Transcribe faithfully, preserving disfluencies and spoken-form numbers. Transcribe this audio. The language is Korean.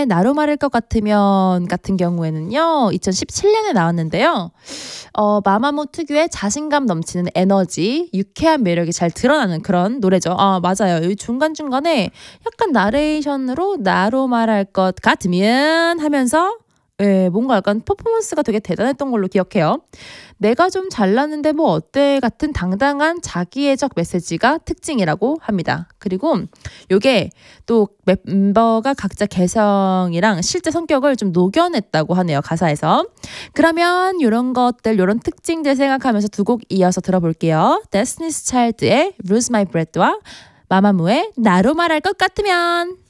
나로 말할 것 같으면 같은 경우에는요. 이천십칠 년에 나왔는데요. 어, 마마무 특유의 자신감 넘치는 에너지, 유쾌한 매력이 잘 드러나는 그런 노래죠. 아, 맞아요. 이 중간중간에 약간 나레이션으로 나로 말할 것 같으면 하면서 예, 뭔가 약간 퍼포먼스가 되게 대단했던 걸로 기억해요. 내가 좀 잘났는데 뭐 어때 같은 당당한 자기애적 메시지가 특징이라고 합니다. 그리고 요게 또 멤버가 각자 개성이랑 실제 성격을 좀 녹여냈다고 하네요. 가사에서. 그러면 요런 것들, 요런 특징들 생각하면서 두 곡 이어서 들어볼게요. Destiny's Child의 Lose My Breath와 마마무의 나로 말할 것 같으면.